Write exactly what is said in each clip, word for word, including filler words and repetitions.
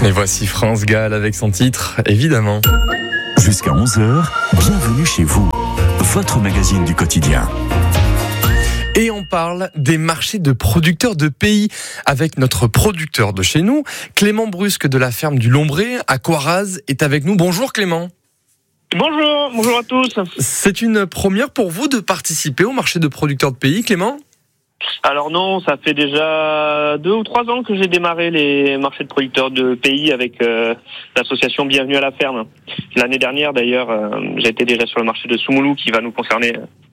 Et voici France Gall avec son titre, évidemment. Jusqu'à onze heures, bienvenue chez vous, votre magazine du quotidien. Et on parle des marchés de producteurs de pays avec notre producteur de chez nous, Clément Brusque de la ferme du Lombré à Coiraz est avec nous. Bonjour Clément. Bonjour, bonjour à tous. C'est une première pour vous de participer au marché de producteurs de pays, Clément ? Alors non, ça fait déjà deux ou trois ans que j'ai démarré les marchés de producteurs de pays avec euh, l'association Bienvenue à la ferme. L'année dernière d'ailleurs, euh, j'ai été déjà sur le marché de Soumoulou qui va nous concerner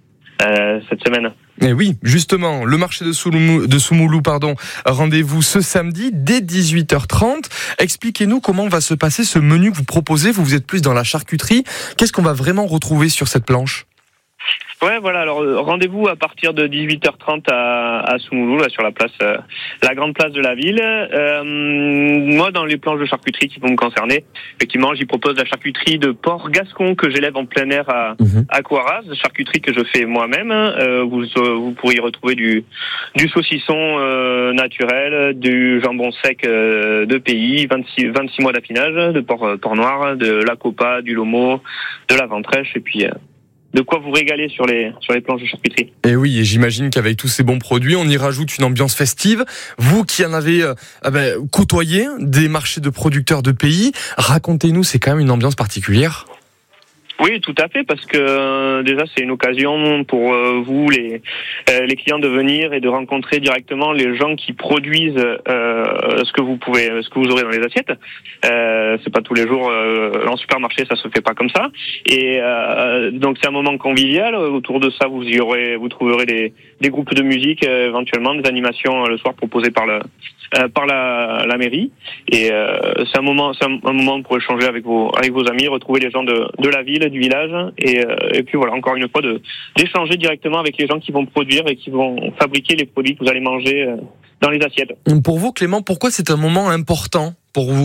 euh, cette semaine. Et oui, justement, le marché de Soumoulou, de Soumoulou, pardon, rendez-vous ce samedi dès dix-huit heures trente. Expliquez-nous comment va se passer ce menu que vous proposez. Vous, vous êtes plus dans la charcuterie. Qu'est-ce qu'on va vraiment retrouver sur cette planche ? Ouais, voilà. Alors rendez-vous à partir de dix-huit heures trente à, à Soumoulou, là sur la place, euh, la grande place de la ville. Euh, moi, dans les planches de charcuterie qui vont me concerner, effectivement, j'y propose la charcuterie de porc gascon que j'élève en plein air à, mmh. à Coiraz, charcuterie que je fais moi-même. Euh, vous, vous pourrez y retrouver du, du saucisson euh, naturel, du jambon sec euh, de pays, vingt-six, vingt-six mois d'affinage, de porc, porc noir, de la copa, du lomo, de la ventrèche, et puis. Euh, De quoi vous régaler sur les sur les planches de charcuterie. Et oui, et j'imagine qu'avec tous ces bons produits, on y rajoute une ambiance festive. Vous qui en avez euh, ben, côtoyé des marchés de producteurs de pays, racontez-nous, c'est quand même une ambiance particulière. Oui, tout à fait, parce que euh, déjà c'est une occasion pour euh, vous, les euh, les clients, de venir et de rencontrer directement les gens qui produisent euh, ce que vous pouvez, ce que vous aurez dans les assiettes. Euh, c'est pas tous les jours euh, en supermarché, ça se fait pas comme ça. Et euh, donc c'est un moment convivial. Autour de ça, vous y aurez, vous trouverez des des groupes de musique, euh, éventuellement des animations euh, le soir proposées par le euh, par la la mairie. Et euh, c'est un moment, c'est un, un moment pour échanger avec vos avec vos amis, retrouver les gens de de la ville, du village, et, euh, et puis voilà, encore une fois, de d'échanger directement avec les gens qui vont produire et qui vont fabriquer les produits que vous allez manger euh, dans les assiettes. Pour vous, Clément, pourquoi c'est un moment important pour vous ?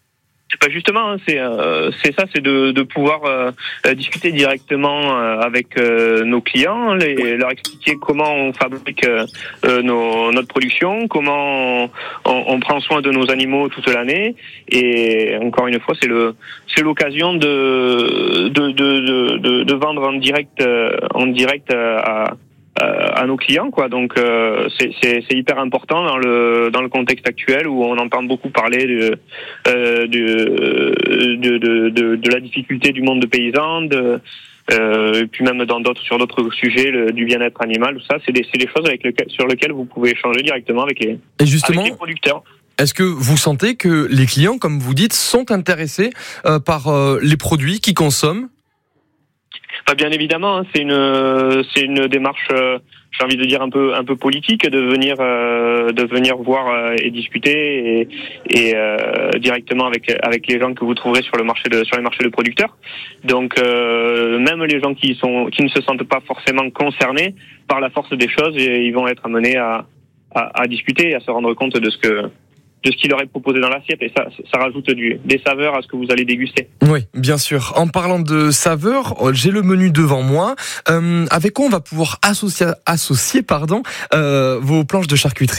Bah justement, c'est euh, c'est ça, c'est de de pouvoir euh, discuter directement euh, avec euh, nos clients, les, leur expliquer comment on fabrique euh, nos, notre production, comment on, on prend soin de nos animaux toute l'année, et encore une fois, c'est le c'est l'occasion de de de de, de vendre en direct euh, en direct à à nos clients, quoi. Donc euh, c'est, c'est, c'est hyper important dans le dans le contexte actuel où on entend beaucoup parler de euh, de, de de de de la difficulté du monde de paysans, de euh, et puis même dans d'autres sur d'autres sujets, le, du bien-être animal, tout ça, c'est des c'est des choses avec lesquelles, sur lesquelles vous pouvez échanger directement avec les et justement, avec les producteurs. Est-ce que vous sentez que les clients, comme vous dites, sont intéressés euh, par euh, les produits qu'ils consomment ? Bah bien évidemment, hein, c'est une c'est une démarche, euh, j'ai envie de dire un peu un peu politique, de venir euh, de venir voir euh, et discuter et, et euh, directement avec avec les gens que vous trouverez sur le marché de sur les marchés de producteurs. Donc euh, même les gens qui sont qui ne se sentent pas forcément concernés, par la force des choses, ils vont être amenés à à, à discuter et à se rendre compte de ce que de ce qui leur est proposé dans l'assiette, et ça, ça rajoute du, des saveurs à ce que vous allez déguster. Oui, bien sûr. En parlant de saveurs, j'ai le menu devant moi. Euh, avec quoi on va pouvoir associer, associer pardon, euh, vos planches de charcuterie ?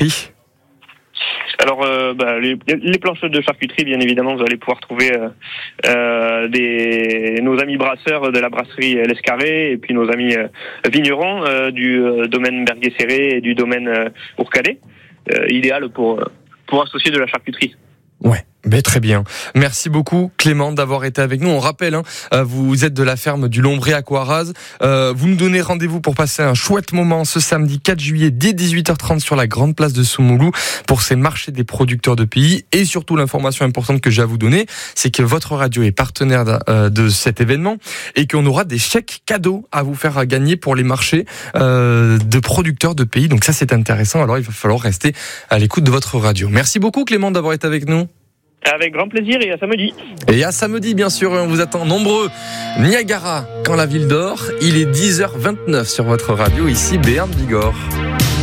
Alors, euh, bah, les, les planches de charcuterie, bien évidemment, vous allez pouvoir trouver euh, euh, des, nos amis brasseurs de la brasserie L'Escarré, et puis nos amis euh, vignerons euh, du euh, domaine Berguet-Serré et du domaine euh, Ourcadet, euh, idéal pour... Euh, pour associer de la charcuterie. Ouais, mais très bien. Merci beaucoup Clément d'avoir été avec nous. On rappelle, hein, vous êtes de la ferme du Lombré à Coiraz. Euh, vous nous donnez rendez-vous pour passer un chouette moment ce samedi quatre juillet dès dix-huit heures trente sur la grande place de Soumoulou pour ces marchés des producteurs de pays. Et surtout, l'information importante que j'ai à vous donner, c'est que votre radio est partenaire de, euh, de cet événement et qu'on aura des chèques cadeaux à vous faire gagner pour les marchés euh, de producteurs de pays. Donc ça, c'est intéressant. Alors, il va falloir rester à l'écoute de votre radio. Merci beaucoup Clément d'avoir été avec nous. Avec grand plaisir, et à samedi. Et à samedi, bien sûr, et on vous attend nombreux. Niagara, quand la ville dort, il est dix heures vingt-neuf sur votre radio, ici Béarn Bigorre.